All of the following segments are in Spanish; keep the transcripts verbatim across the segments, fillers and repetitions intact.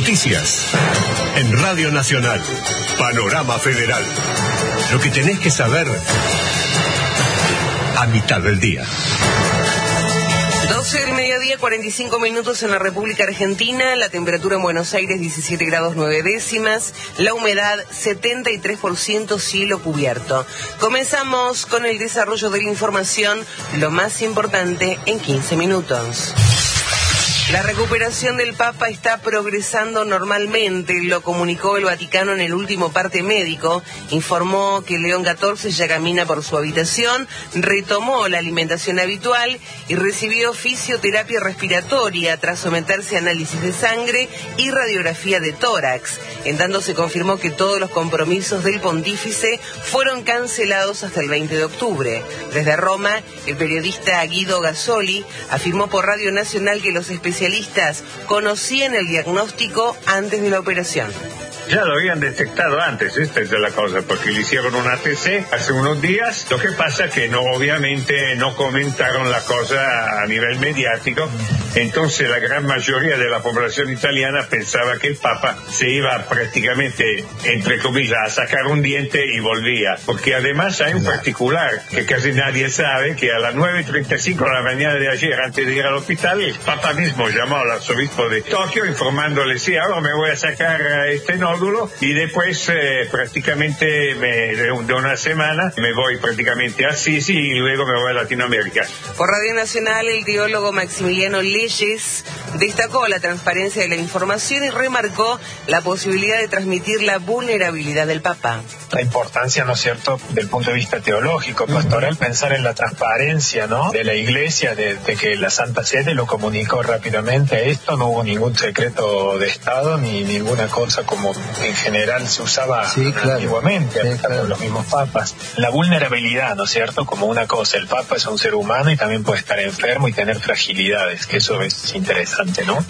Noticias. En Radio Nacional. Panorama Federal. Lo que tenés que saber a mitad del día. doce del mediodía, cuarenta y cinco minutos en la República Argentina. La temperatura en Buenos Aires, diecisiete grados nueve décimas. La humedad, setenta y tres por ciento, cielo cubierto. Comenzamos con el desarrollo de la información, lo más importante en quince minutos. La recuperación del Papa está progresando normalmente, lo comunicó el Vaticano en el último parte médico. Informó que León catorce ya camina por su habitación, retomó la alimentación habitual y recibió fisioterapia respiratoria tras someterse a análisis de sangre y radiografía de tórax. En tanto se confirmó que todos los compromisos del pontífice fueron cancelados hasta el veinte de octubre. Desde Roma, el periodista Guido Gasoli afirmó por Radio Nacional que los especialistas especialistas conocían el diagnóstico antes de la operación. Ya lo habían detectado antes, esta es la cosa, porque le hicieron un A T C hace unos días. Lo que pasa es que no, obviamente no comentaron la cosa a nivel mediático. Entonces la gran mayoría de la población italiana pensaba que el Papa se iba prácticamente, entre comillas, a sacar un diente y volvía. Porque además hay un particular que casi nadie sabe, que a las nueve y treinta y cinco de la mañana de ayer, antes de ir al hospital, el Papa mismo llamó al arzobispo de Tokio informándole, sí, ahora me voy a sacar este nódulo y después eh, prácticamente me, de, de una semana me voy prácticamente a Assisi y luego me voy a Latinoamérica. Por Radio Nacional, el teólogo Maximiliano Leyes destacó la transparencia de la información y remarcó la posibilidad de transmitir la vulnerabilidad del Papa. La importancia, ¿no es cierto?, del punto de vista teológico, pastoral, pensar en la transparencia, ¿no?, de la Iglesia, de, de que la Santa Sede lo comunicó rápidamente a esto, no hubo ningún secreto de Estado ni ninguna cosa como en general se usaba sí, claro. antiguamente, sí, claro. por los mismos papas. La vulnerabilidad, ¿no es cierto?, como una cosa, el Papa es un ser humano y también puede estar enfermo y tener fragilidades, que eso es interesante, ¿no?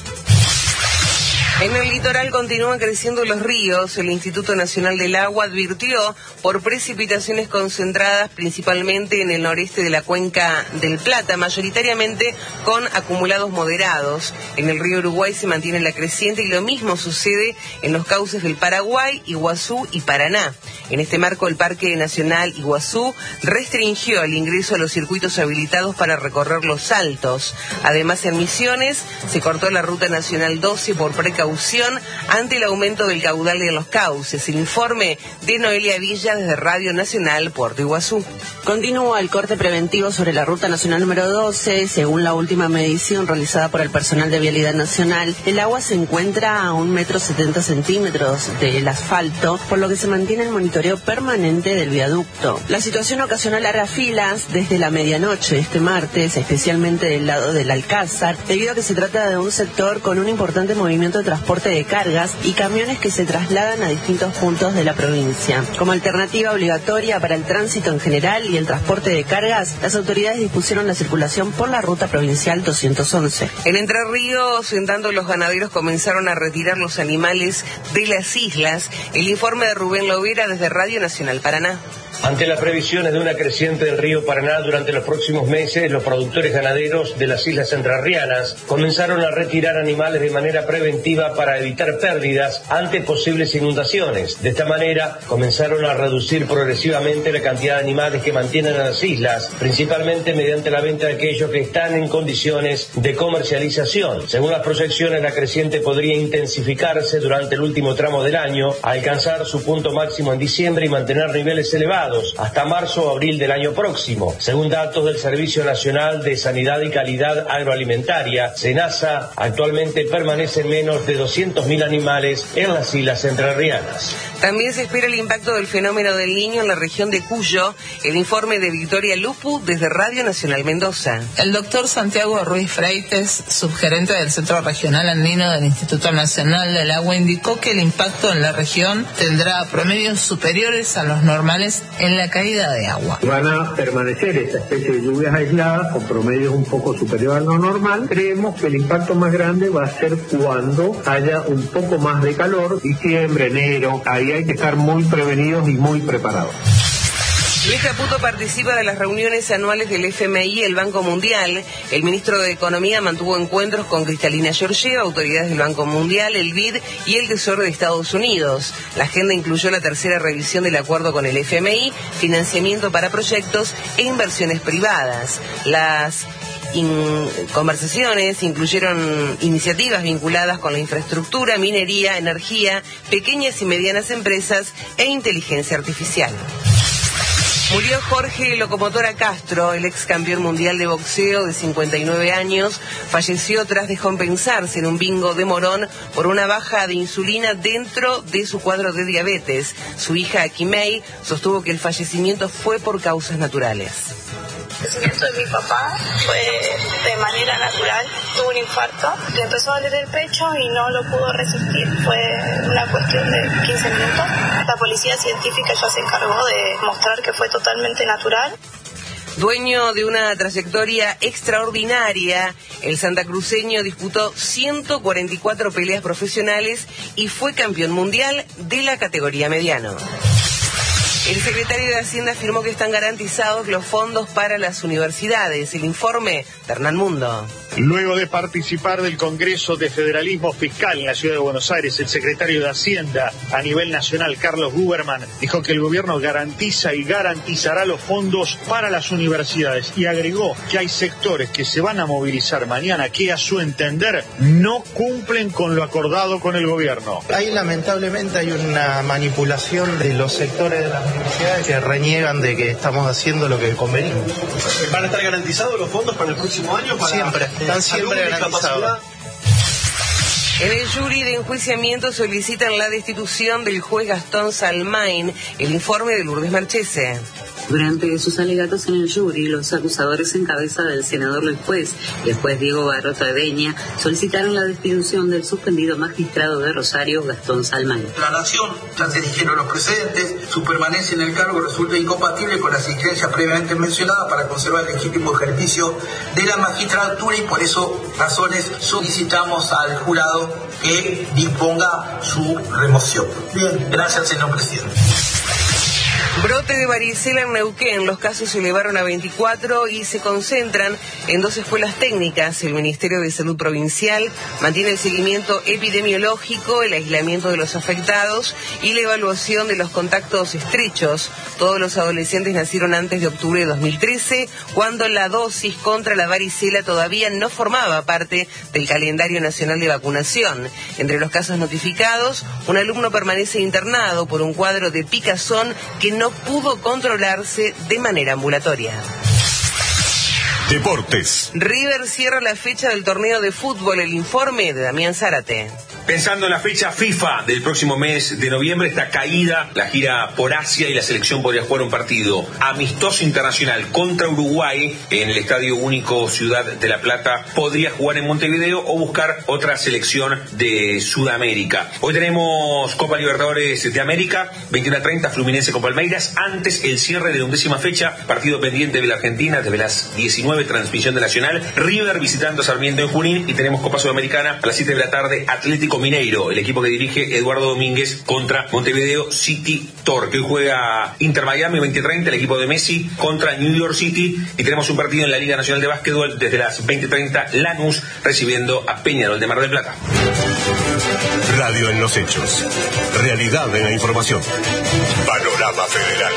En el litoral continúan creciendo los ríos. El Instituto Nacional del Agua advirtió por precipitaciones concentradas principalmente en el noreste de la cuenca del Plata, mayoritariamente con acumulados moderados. En el río Uruguay se mantiene la creciente y lo mismo sucede en los cauces del Paraguay, Iguazú y Paraná. En este marco, el Parque Nacional Iguazú restringió el ingreso a los circuitos habilitados para recorrer los saltos. Además, en Misiones se cortó la Ruta Nacional doce por precaución ante el aumento del caudal de los cauces. El informe de Noelia Villa desde Radio Nacional Puerto Iguazú. Continúa el corte preventivo sobre la Ruta Nacional número doce. Según la última medición realizada por el personal de Vialidad Nacional, el agua se encuentra a un metro setenta centímetros del asfalto, por lo que se mantiene el monitoreo permanente del viaducto. La situación ocasionó largas filas desde la medianoche este martes, especialmente del lado del Alcázar, debido a que se trata de un sector con un importante movimiento de transporte de cargas y camiones que se trasladan a distintos puntos de la provincia. Como alternativa obligatoria para el tránsito en general y el transporte de cargas, las autoridades dispusieron la circulación por la ruta provincial doscientos once. En Entre Ríos, en tanto los ganaderos comenzaron a retirar los animales de las islas. El informe de Rubén Lovera desde Radio Nacional Paraná. Ante las previsiones de una creciente del río Paraná durante los próximos meses, los productores ganaderos de las islas entrerrianas comenzaron a retirar animales de manera preventiva para evitar pérdidas ante posibles inundaciones. De esta manera, comenzaron a reducir progresivamente la cantidad de animales que mantienen en las islas, principalmente mediante la venta de aquellos que están en condiciones de comercialización. Según las proyecciones, la creciente podría intensificarse durante el último tramo del año, alcanzar su punto máximo en diciembre y mantener niveles elevados hasta marzo o abril del año próximo. Según datos del Servicio Nacional de Sanidad y Calidad Agroalimentaria, SENASA, actualmente permanecen menos de doscientos mil animales en las islas entrerrianas. También se espera el impacto del fenómeno del Niño en la región de Cuyo. El informe de Victoria Lupu desde Radio Nacional Mendoza. El doctor Santiago Ruiz Freites, subgerente del Centro Regional Andino del Instituto Nacional del Agua, indicó que el impacto en la región tendrá promedios superiores a los normales en la caída de agua. Van a permanecer esta especie de lluvias aisladas con promedios un poco superiores a lo normal. Creemos que el impacto más grande va a ser cuando haya un poco más de calor, diciembre, enero. Ahí hay que estar muy prevenidos y muy preparados. Luis Caputo participa de las reuniones anuales del F M I y el Banco Mundial. El ministro de Economía mantuvo encuentros con Cristalina Georgieva, autoridades del Banco Mundial, el B I D y el Tesoro de Estados Unidos. La agenda incluyó la tercera revisión del acuerdo con el F M I, financiamiento para proyectos e inversiones privadas. Las In, conversaciones incluyeron iniciativas vinculadas con la infraestructura, minería, energía, pequeñas y medianas empresas e inteligencia artificial. Murió Jorge Locomotora Castro, el ex campeón mundial de boxeo de cincuenta y nueve años. Falleció tras descompensarse en un bingo de Morón por una baja de insulina dentro de su cuadro de diabetes. Su hija Kimei sostuvo que el fallecimiento fue por causas naturales. El fallecimiento de mi papá fue de manera natural, tuvo un infarto, le empezó a doler el pecho y no lo pudo resistir, fue una cuestión de quince minutos. La policía científica ya se encargó de mostrar que fue totalmente natural. Dueño de una trayectoria extraordinaria, el santacruceño disputó ciento cuarenta y cuatro peleas profesionales y fue campeón mundial de la categoría mediano. El secretario de Hacienda afirmó que están garantizados los fondos para las universidades. El informe de Hernán Mundo. Luego de participar del Congreso de Federalismo Fiscal en la Ciudad de Buenos Aires, el secretario de Hacienda a nivel nacional, Carlos Guberman, dijo que el gobierno garantiza y garantizará los fondos para las universidades y agregó que hay sectores que se van a movilizar mañana que a su entender no cumplen con lo acordado con el gobierno. Ahí lamentablemente hay una manipulación de los sectores de las universidades que reniegan de que estamos haciendo lo que convenimos. ¿Van a estar garantizados los fondos para el próximo año? Para siempre, están siempre garantizados. En el jury de enjuiciamiento solicitan la destitución del juez Gastón Salmain. El informe de Lourdes Marchese. Durante sus alegatos en el jury, los acusadores en cabeza del senador Luis Juez y el juez Diego Barroto Edeña solicitaron la destitución del suspendido magistrado de Rosario, Gastón Salmain. La nación, ya se dijeron los precedentes, su permanencia en el cargo resulta incompatible con las exigencias previamente mencionadas para conservar el legítimo ejercicio de la magistratura y por eso razones solicitamos al jurado que disponga su remoción. Bien, gracias, señor presidente. Brote de varicela en Neuquén. Los casos se elevaron a veinticuatro y se concentran en dos escuelas técnicas. El Ministerio de Salud Provincial mantiene el seguimiento epidemiológico, el aislamiento de los afectados y la evaluación de los contactos estrechos. Todos los adolescentes nacieron antes de octubre de dos mil trece, cuando la dosis contra la varicela todavía no formaba parte del calendario nacional de vacunación. Entre los casos notificados, un alumno permanece internado por un cuadro de picazón que no pudo controlarse de manera ambulatoria. Deportes. River cierra la fecha del torneo de fútbol. El informe de Damián Zárate. Pensando en la fecha FIFA del próximo mes de noviembre, está caída la gira por Asia y la selección podría jugar un partido amistoso internacional contra Uruguay en el Estadio Único Ciudad de La Plata. Podría jugar en Montevideo o buscar otra selección de Sudamérica. Hoy tenemos Copa Libertadores de América, veintiuno a treinta, Fluminense con Palmeiras. Antes el cierre de la undécima fecha, partido pendiente de la Argentina desde las diecinueve, transmisión de Nacional. River visitando a Sarmiento en Junín y tenemos Copa Sudamericana a las siete de la tarde, Atlético Mineiro, el equipo que dirige Eduardo Domínguez contra Montevideo City Torque. Hoy juega Inter Miami veinte a treinta, el equipo de Messi contra New York City y tenemos un partido en la Liga Nacional de Básquetbol desde las veinte a treinta, Lanús recibiendo a Peñarol de Mar del Plata. Radio en los hechos. Realidad en la información. Panorama Federal.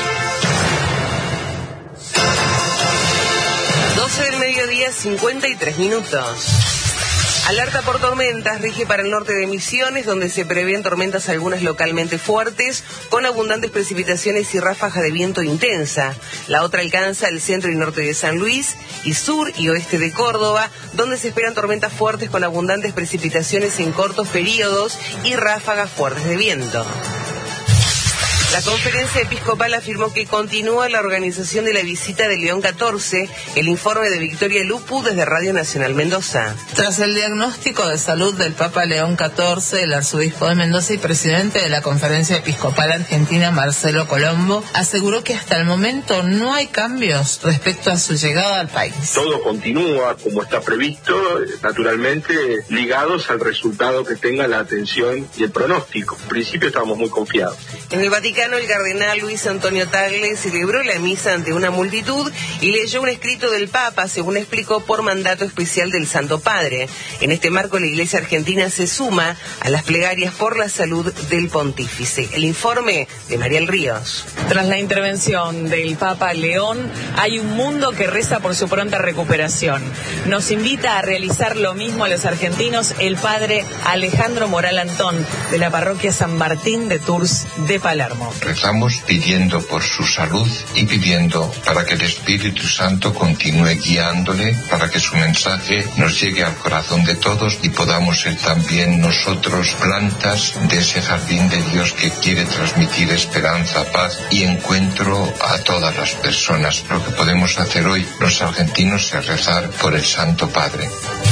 doce del mediodía, cincuenta y tres minutos. Alerta por tormentas rige para el norte de Misiones, donde se prevén tormentas algunas localmente fuertes, con abundantes precipitaciones y ráfagas de viento intensa. La otra alcanza el centro y norte de San Luis y sur y oeste de Córdoba, donde se esperan tormentas fuertes con abundantes precipitaciones en cortos periodos y ráfagas fuertes de viento. La conferencia episcopal afirmó que continúa la organización de la visita de León catorce. El informe de Victoria Lupu desde Radio Nacional Mendoza. Tras el diagnóstico de salud del Papa León catorce, el arzobispo de Mendoza y presidente de la Conferencia Episcopal Argentina, Marcelo Colombo, aseguró que hasta el momento no hay cambios respecto a su llegada al país. Todo continúa como está previsto, naturalmente ligados al resultado que tenga la atención y el pronóstico. En principio estamos muy confiados. En el Vaticano Vaticano, el cardenal Luis Antonio Tagle celebró la misa ante una multitud y leyó un escrito del Papa, según explicó, por mandato especial del Santo Padre. En este marco, la Iglesia Argentina se suma a las plegarias por la salud del pontífice. El informe de Mariel Ríos. Tras la intervención del Papa León, hay un mundo que reza por su pronta recuperación. Nos invita a realizar lo mismo a los argentinos el padre Alejandro Moral Antón, de la parroquia San Martín de Tours de Palermo. Rezamos pidiendo por su salud y pidiendo para que el Espíritu Santo continúe guiándole, para que su mensaje nos llegue al corazón de todos y podamos ser también nosotros plantas de ese jardín de Dios que quiere transmitir esperanza, paz y encuentro a todas las personas. Lo que podemos hacer hoy los argentinos es rezar por el Santo Padre.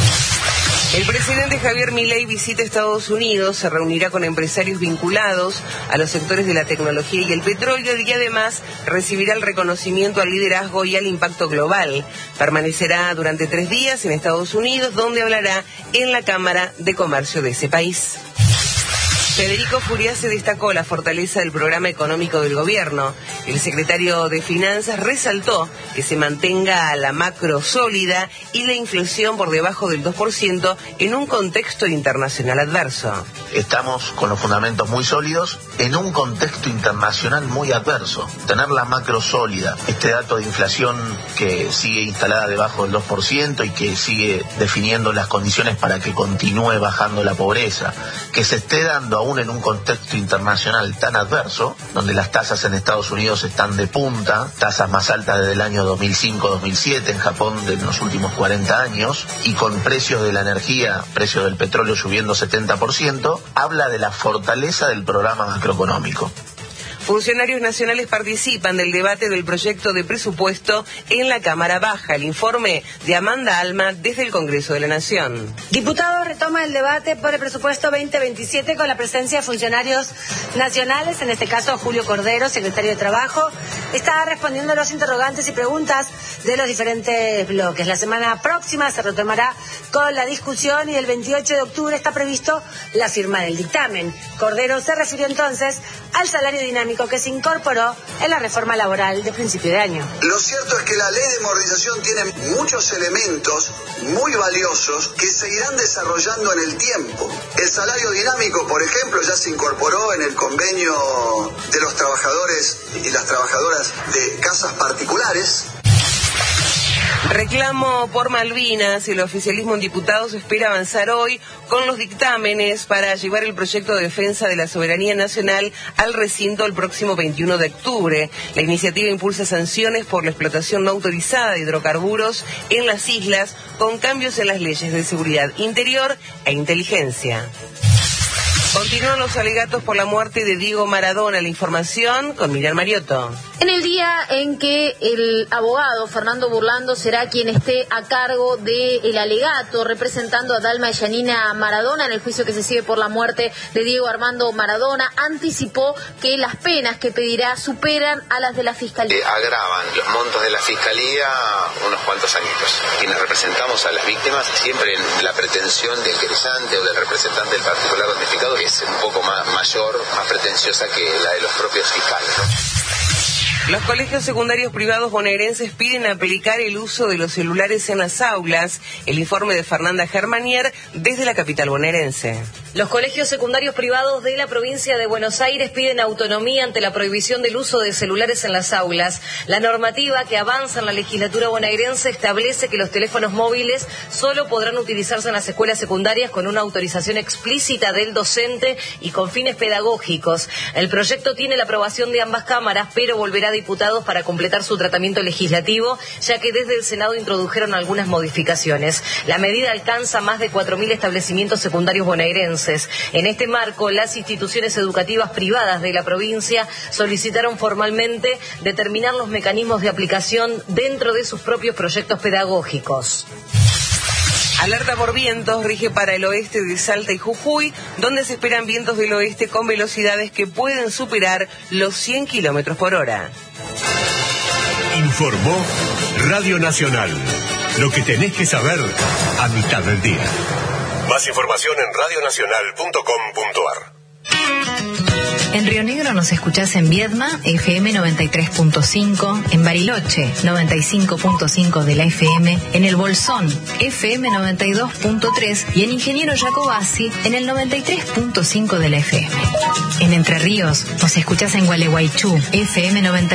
El presidente Javier Milei visita Estados Unidos, se reunirá con empresarios vinculados a los sectores de la tecnología y el petróleo y además recibirá el reconocimiento al liderazgo y al impacto global. Permanecerá durante tres días en Estados Unidos, donde hablará en la Cámara de Comercio de ese país. Federico Furiase destacó la fortaleza del programa económico del gobierno. El secretario de Finanzas resaltó que se mantenga la macro sólida y la inflación por debajo del dos por ciento en un contexto internacional adverso. Estamos con los fundamentos muy sólidos en un contexto internacional muy adverso. Tener la macro sólida, este dato de inflación que sigue instalada debajo del dos por ciento y que sigue definiendo las condiciones para que continúe bajando la pobreza, que se esté dando aún en un contexto internacional tan adverso, donde las tasas en Estados Unidos están de punta, tasas más altas desde el año dos mil cinco dos mil siete, en Japón de los últimos cuarenta años, y con precios de la energía, precio del petróleo subiendo setenta por ciento, habla de la fortaleza del programa macroeconómico. Funcionarios nacionales participan del debate del proyecto de presupuesto en la Cámara Baja. El informe de Amanda Alma desde el Congreso de la Nación. Diputados retoma el debate por el presupuesto veinte veintisiete con la presencia de funcionarios nacionales, en este caso Julio Cordero, secretario de Trabajo, está respondiendo a los interrogantes y preguntas de los diferentes bloques. La semana próxima se retomará con la discusión y el veintiocho de octubre está previsto la firma del dictamen. Cordero se refirió entonces al salario dinámico que se incorporó en la reforma laboral de principio de año. Lo cierto es que la ley de modernización tiene muchos elementos muy valiosos que se irán desarrollando en el tiempo. El salario dinámico, por ejemplo, ya se incorporó en el convenio de los trabajadores y las trabajadoras de casas particulares. Reclamo por Malvinas. El oficialismo en diputados espera avanzar hoy con los dictámenes para llevar el proyecto de defensa de la soberanía nacional al recinto el próximo veintiuno de octubre. La iniciativa impulsa sanciones por la explotación no autorizada de hidrocarburos en las islas, con cambios en las leyes de seguridad interior e inteligencia. Continúan los alegatos por la muerte de Diego Maradona. La información con Miriam Mariotto. En el día en que el abogado Fernando Burlando será quien esté a cargo del alegato representando a Dalma y Yanina Maradona en el juicio que se sigue por la muerte de Diego Armando Maradona, anticipó que las penas que pedirá superan a las de la Fiscalía. Eh, agravan los montos de la Fiscalía unos cuantos añitos. Quienes representamos a las víctimas, siempre en la pretensión del querellante o del representante del particular damnificado, que es un poco más mayor, más pretenciosa que la de los propios fiscales, ¿no? Los colegios secundarios privados bonaerenses piden aplicar el uso de los celulares en las aulas. El informe de Fernanda Germanier desde la capital bonaerense. Los colegios secundarios privados de la provincia de Buenos Aires piden autonomía ante la prohibición del uso de celulares en las aulas. La normativa que avanza en la legislatura bonaerense establece que los teléfonos móviles solo podrán utilizarse en las escuelas secundarias con una autorización explícita del docente y con fines pedagógicos. El proyecto tiene la aprobación de ambas cámaras, pero volverá a diputados para completar su tratamiento legislativo, ya que desde el Senado introdujeron algunas modificaciones. La medida alcanza más de cuatro mil establecimientos secundarios bonaerenses. En este marco, las instituciones educativas privadas de la provincia solicitaron formalmente determinar los mecanismos de aplicación dentro de sus propios proyectos pedagógicos. Alerta por vientos rige para el oeste de Salta y Jujuy, donde se esperan vientos del oeste con velocidades que pueden superar los cien kilómetros por hora. Informó Radio Nacional. Lo que tenés que saber a mitad del día. Más información en radionacional punto com punto ar. En Río Negro nos escuchás en Viedma, F M noventa y tres punto cinco, en Bariloche, noventa y cinco punto cinco de la F M, en El Bolsón, F M noventa y dos punto tres y en Ingeniero Jacobasi, en el noventa y tres punto cinco de la F M. En Entre Ríos nos escuchás en Gualeguaychú, F M noventa